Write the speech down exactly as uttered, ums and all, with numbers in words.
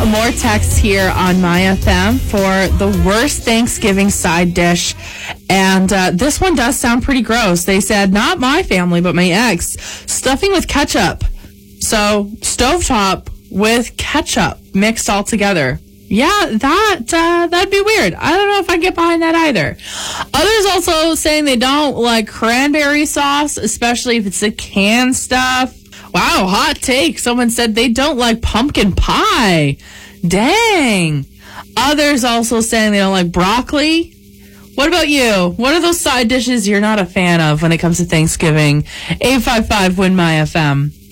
More texts here on My F M for the worst Thanksgiving side dish. And uh, this one does sound pretty gross. They said, not my family, but my ex, stuffing with ketchup. So, stovetop with ketchup mixed all together. Yeah, that, uh, that'd be weird. I don't know if I get behind that either. Others also saying they don't like cranberry sauce, especially if it's the canned stuff. Wow, hot take. Someone said they don't like pumpkin pie. Dang. Others also saying they don't like broccoli. What about you? What are those side dishes you're not a fan of when it comes to Thanksgiving? eight five five, W I N, M Y F M.